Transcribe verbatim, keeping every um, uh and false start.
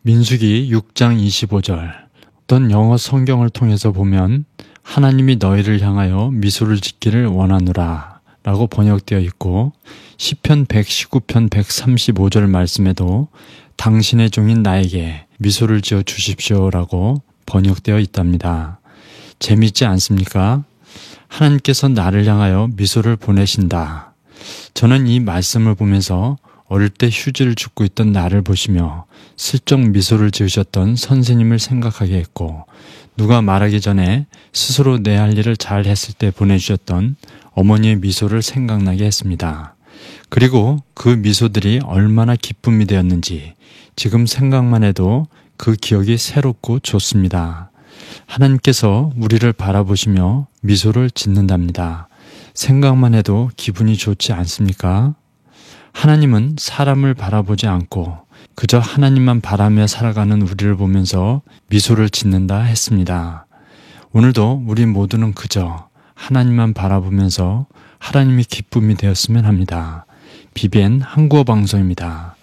민수기 육 장 이십오 절. 어떤 영어 성경을 통해서 보면 하나님이 너희를 향하여 미소를 짓기를 원하노라 라고 번역되어 있고, 시편 백십구 편 백삼십오 절 말씀에도 당신의 종인 나에게 미소를 지어 주십시오 라고 번역되어 있답니다. 재밌지 않습니까? 하나님께서 나를 향하여 미소를 보내신다. 저는 이 말씀을 보면서 어릴 때 휴지를 줍고 있던 나를 보시며 슬쩍 미소를 지으셨던 선생님을 생각하게 했고, 누가 말하기 전에 스스로 내 할 일을 잘 했을 때 보내주셨던 어머니의 미소를 생각나게 했습니다. 그리고 그 미소들이 얼마나 기쁨이 되었는지 지금 생각만 해도 그 기억이 새롭고 좋습니다. 하나님께서 우리를 바라보시며 미소를 짓는답니다. 생각만 해도 기분이 좋지 않습니까? 하나님은 사람을 바라보지 않고 그저 하나님만 바라며 살아가는 우리를 보면서 미소를 짓는다 했습니다. 오늘도 우리 모두는 그저 하나님만 바라보면서 하나님이 기쁨이 되었으면 합니다. 비비엔 한국어 방송입니다.